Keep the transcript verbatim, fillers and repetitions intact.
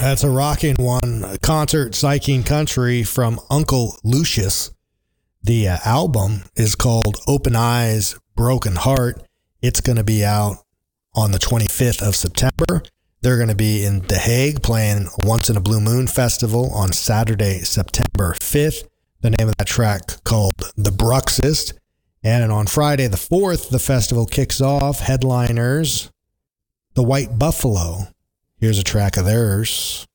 That's a rocking one. A concert, Psyching Country from Uncle Lucius. The uh, album is called Open Eyes, Broken Heart. It's going to be out on the twenty-fifth of September. They're going to be in The Hague playing Once in a Blue Moon Festival on Saturday, September fifth. The name of that track called The Bruxist. And on Friday the fourth, the festival kicks off. Headliners, The White Buffalo. Here's a track of theirs.